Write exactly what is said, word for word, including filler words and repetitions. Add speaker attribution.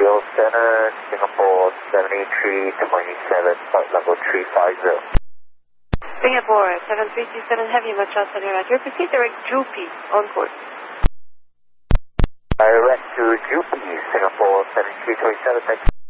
Speaker 1: Fuel Center, Singapore seventy-three twenty-seven, flight level three five zero.
Speaker 2: Singapore seven three two seven Heavy, Madras Roger. Proceed direct Jupi on course.
Speaker 1: Direct to Jupi, Singapore seventy-three twenty-seven, thank you.